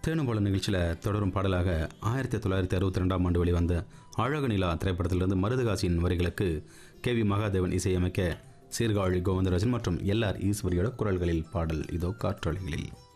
தேனும் போல நிகழ்ச்சியில் தொடரும் பாடலாக 1962ஆம் ஆண்டு வெளிவந்த அழகு நிலா திரைப்படத்திலிருந்து மருதகாசியின் வரிகளுக்கு KV மகாதேவன் இசையமைக்க சீர்காழி கோவிந்தராஜன் மற்றும் LR ஈஸ்வரியோட குரல்களில் பாடல் இதோ காற்றலைகளில்.